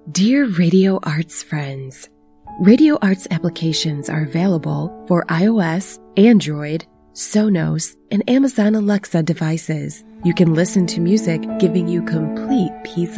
Dear Radio Arts friends, Radio Arts applications are available for iOS, Android, Sonos, and Amazon Alexa devices. You can listen to music, giving you complete peace